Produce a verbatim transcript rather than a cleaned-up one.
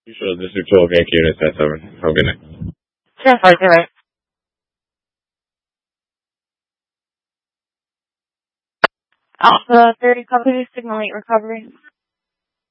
Usual District twelve Yankee Unit ten seven. Have a good night. Sure, sorry, you're right. Alpha thirty company signal eight recovery.